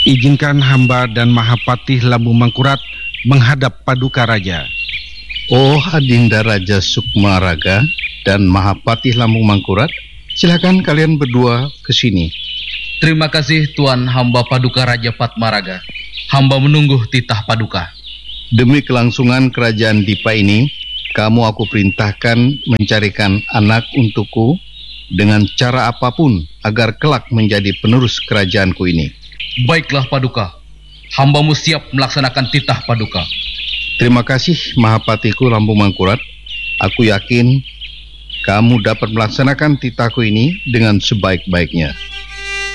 Izinkan hamba dan Mahapatih Lambung Mangkurat menghadap Paduka Raja. Oh Adinda Raja Sukmaraga dan Mahapatih Lambung Mangkurat, silakan kalian berdua ke sini. Terima kasih Tuan hamba Paduka Raja Patmaraga. Hamba menunggu titah Paduka. Demi kelangsungan kerajaan Dipa ini, kamu aku perintahkan mencarikan anak untukku dengan cara apapun agar kelak menjadi penerus kerajaanku ini. Baiklah Paduka, hambamu siap melaksanakan titah Paduka. Terima kasih Mahapatiku Lambung Mangkurat. Aku yakin kamu dapat melaksanakan titahku ini dengan sebaik-baiknya.